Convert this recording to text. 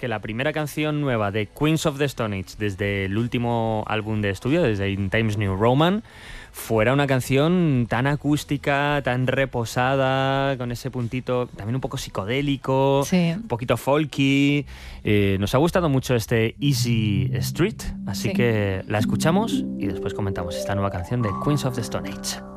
que la primera canción nueva de Queens of the Stone Age, desde el último álbum de estudio, desde In Times New Roman, fuera una canción tan acústica, tan reposada, con ese puntito también un poco psicodélico, un poquito folky. Nos ha gustado mucho este Easy Street, así que la escuchamos y después comentamos esta nueva canción de Queens of the Stone Age.